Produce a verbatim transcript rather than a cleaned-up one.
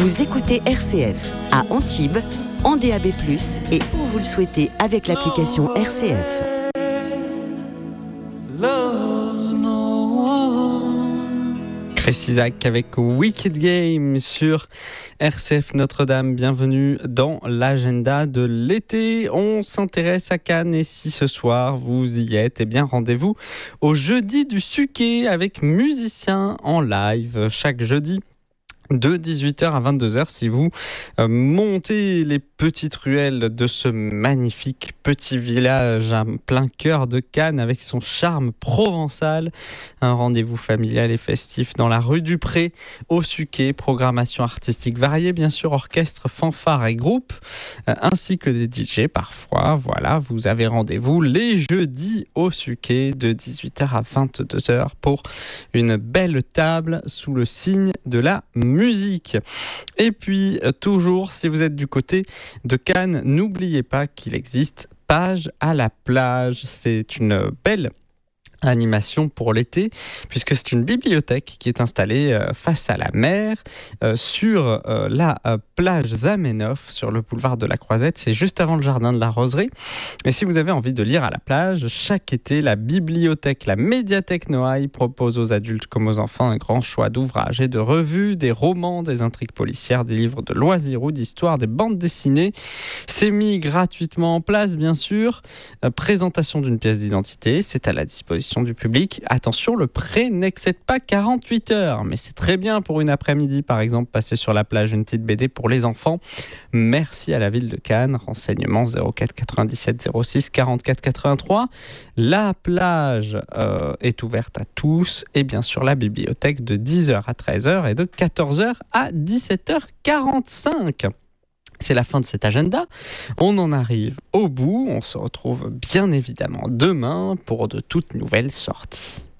Vous écoutez R C F à Antibes, en D A B plus, et où vous le souhaitez avec l'application R C F. Chris Isaak avec Wicked Game sur R C F Notre-Dame. Bienvenue dans l'agenda de l'été. On s'intéresse à Cannes et si ce soir vous y êtes, eh bien rendez-vous au jeudi du Suquet avec musiciens en live chaque jeudi. De dix-huit heures à vingt-deux heures, si vous euh, montez les petites ruelles de ce magnifique petit village à plein cœur de Cannes avec son charme provençal. Un rendez-vous familial et festif dans la rue du Pré, au Suquet. Programmation artistique variée, bien sûr, orchestre, fanfare et groupe, euh, ainsi que des D J parfois. Voilà, vous avez rendez-vous les jeudis au Suquet de dix-huit heures à vingt-deux heures pour une belle table sous le signe de la musique. Musique. Et puis, toujours, si vous êtes du côté de Cannes, n'oubliez pas qu'il existe Page à la plage. C'est une belle animation pour l'été, puisque c'est une bibliothèque qui est installée euh, face à la mer, euh, sur euh, la euh, plage Zamenhof, sur le boulevard de la Croisette. C'est juste avant le jardin de la Roseraie. Et si vous avez envie de lire à la plage, chaque été, la bibliothèque, la médiathèque Noailles propose aux adultes comme aux enfants un grand choix d'ouvrages et de revues, des romans, des intrigues policières, des livres de loisirs ou d'histoire, des bandes dessinées. C'est mis gratuitement en place, bien sûr. Euh, présentation d'une pièce d'identité, c'est à la disposition du public. Attention, le prêt n'excède pas quarante-huit heures, mais c'est très bien pour une après-midi, par exemple, passer sur la plage une petite B D pour les enfants. Merci à la ville de Cannes. Renseignements zéro quatre quatre-vingt-dix-sept zéro six quarante-quatre quatre-vingt-trois. La plage euh, est ouverte à tous et bien sûr la bibliothèque de dix heures à treize heures et de quatorze heures à dix-sept heures quarante-cinq. C'est la fin de cet agenda. On en arrive au bout. On se retrouve bien évidemment demain pour de toutes nouvelles sorties.